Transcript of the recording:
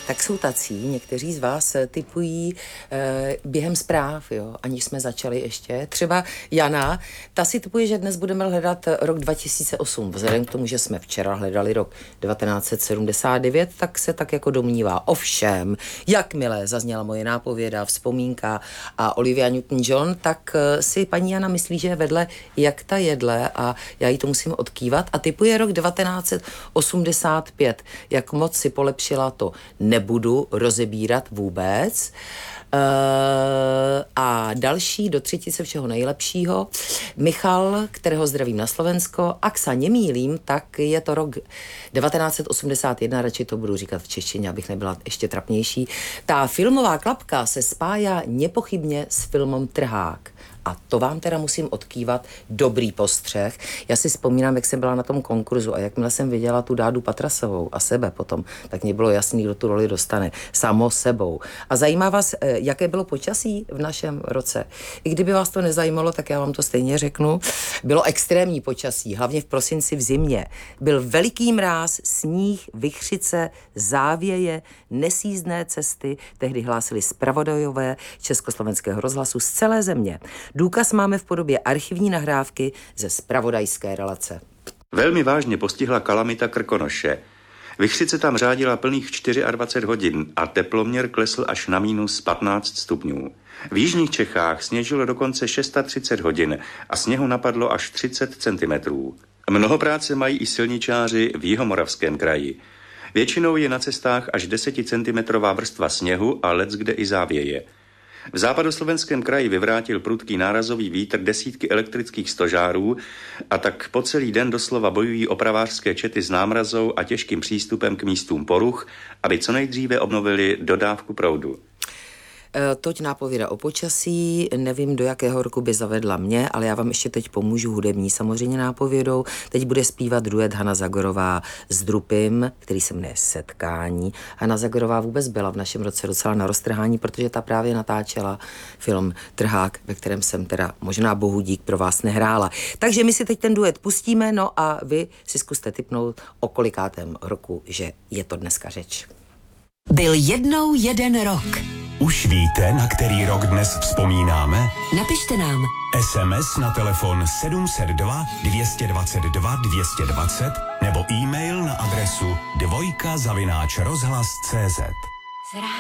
tak jsou tací, někteří z vás typují během zpráv, jo, aniž jsme začali ještě. Třeba Jana, ta si typuje, že dnes budeme hledat rok 2008. Vzhledem k tomu, že jsme včera hledali rok 1979, tak se tak jako domnívá. Ovšem, jakmile zazněla moje nápověda, vzpomínka a Olivia Newton-John, tak si paní Jana myslí, že je vedle jak ta jedle a já jí to musím odkývat a typuje rok 1985. Jak moc si polepšila, to nebudu rozebírat vůbec. A další do třetice všeho nejlepšího. Michal, kterého zdravím na Slovensko. Ak sa nemýlím, tak je to rok 1981, radši to budu říkat v češtině, abych nebyla ještě trapnější. Ta filmová klapka se spája nepochybně s filmem Trhák. A to vám teda musím odkývat, dobrý postřeh. Já si vzpomínám, jak jsem byla na tom konkurzu a jakmile jsem viděla tu Dádu Patrasovou a sebe potom, tak mě bylo jasný, kdo tu roli dostane. Samo sebou. A zajímá vás, jaké bylo počasí v našem roce? I kdyby vás to nezajímalo, tak já vám to stejně řeknu. Bylo extrémní počasí, hlavně v prosinci v zimě. Byl veliký mráz, sníh, vichřice, závěje, nesjízdné cesty, tehdy hlásili zpravodajové Československého rozhlasu z celé země. Důkaz máme v podobě archivní nahrávky ze zpravodajské relace. Velmi vážně postihla kalamita Krkonoše. Vichřice tam řádila plných 24 hodin a teploměr klesl až na minus 15 stupňů. V jižních Čechách sněžilo dokonce 630 hodin a sněhu napadlo až 30 centimetrů. Mnoho práce mají i silničáři v Jihomoravském kraji. Většinou je na cestách až 10centimetrová vrstva sněhu a leckde i závěje. V západoslovenském kraji vyvrátil prudký nárazový vítr desítky elektrických stožárů a tak po celý den doslova bojují opravářské čety s námrazou a těžkým přístupem k místům poruch, aby co nejdříve obnovili dodávku proudu. Toť nápověda o počasí, nevím, do jakého roku by zavedla mě, ale já vám ještě teď pomůžu hudební samozřejmě nápovědou. Teď bude zpívat duet Hana Zagorová s Drupim, který se jmenuje Setkání. Hana Zagorová vůbec byla v našem roce docela na roztrhání, protože ta právě natáčela film Trhák, ve kterém jsem teda možná bohu dík pro vás nehrála. Takže my si teď ten duet pustíme, no a vy si zkuste tipnout, o kolikátém roku, že je to dneska řeč. Byl jednou jeden rok. Už víte, na který rok dnes vzpomínáme? Napište nám. SMS na telefon 702 222 220 nebo e-mail na adresu dvojka@rozhlas.cz.